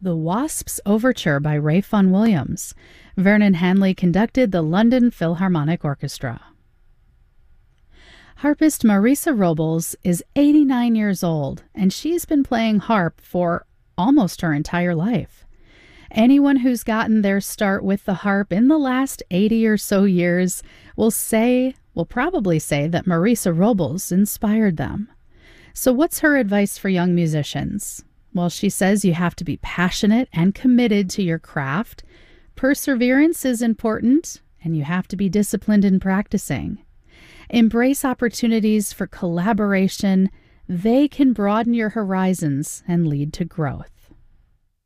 The Wasps Overture by Ralph Vaughan Williams. Vernon Hanley conducted the London Philharmonic Orchestra. Harpist Marisa Robles is 89 years old, and she's been playing harp for almost her entire life. Anyone who's gotten their start with the harp in the last 80 or so years will probably say that Marisa Robles inspired them. So what's her advice for young musicians? Well, she says you have to be passionate and committed to your craft. Perseverance is important, and you have to be disciplined in practicing. Embrace opportunities for collaboration. They can broaden your horizons and lead to growth.